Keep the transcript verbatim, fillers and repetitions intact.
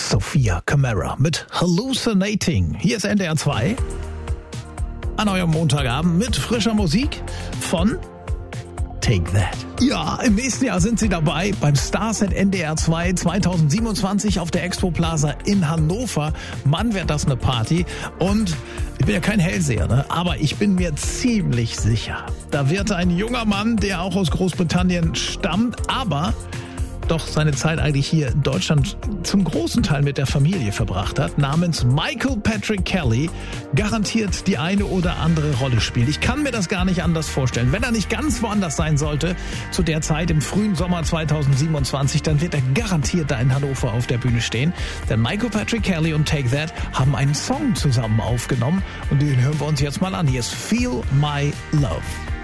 Sophia Camara mit Hallucinating. Hier ist N D R zwei. An eurem Montagabend mit frischer Musik von Take That. Ja, im nächsten Jahr sind sie dabei beim Starset N D R zwei zwanzig siebenundzwanzig auf der Expo Plaza in Hannover. Mann, wird das eine Party. Und ich bin ja kein Hellseher, ne? Aber ich bin mir ziemlich sicher, da wird ein junger Mann, der auch aus Großbritannien stammt, aber doch seine Zeit eigentlich hier in Deutschland zum großen Teil mit der Familie verbracht hat, namens Michael Patrick Kelly, garantiert die eine oder andere Rolle spielt. Ich kann mir das gar nicht anders vorstellen. Wenn er nicht ganz woanders sein sollte, zu der Zeit im frühen Sommer zwanzig siebenundzwanzig, dann wird er garantiert da in Hannover auf der Bühne stehen. Denn Michael Patrick Kelly und Take That haben einen Song zusammen aufgenommen und den hören wir uns jetzt mal an. Hier ist Feel My Love.